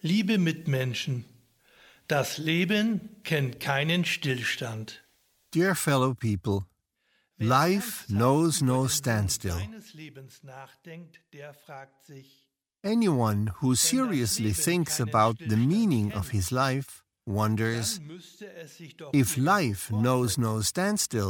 Liebe Mitmenschen, das Leben kennt keinen Stillstand. Dear fellow people, life knows no standstill. Anyone who seriously thinks about the meaning of his life wonders, if life knows no standstill,